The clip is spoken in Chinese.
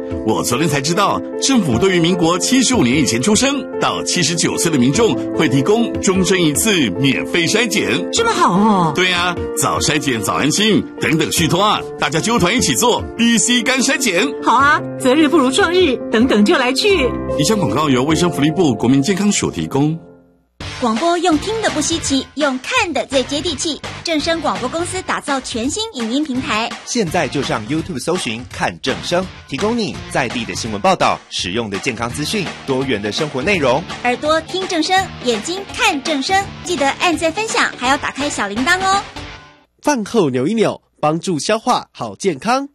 我昨天才知道，政府对于民国75年以前出生到79岁的民众会提供终身一次免费筛检。 这么好哦？ 对啊，早筛检早安心，等等续托啊，大家纠团一起做 BC 肝筛检。 好啊，择日不如撞日，等等就来去。 以上广告由卫生福利部国民健康署提供。 广播用听的不稀奇，用看的最接地气。正声广播公司打造全新影音平台， 现在就上 YouTube 搜寻看正声，提供你在地的新闻报道、实用的健康资讯、多元的生活内容。 耳朵听正声，眼睛看正声，记得按赞分享，还要打开小铃铛哦。 饭后扭一扭，帮助消化好健康。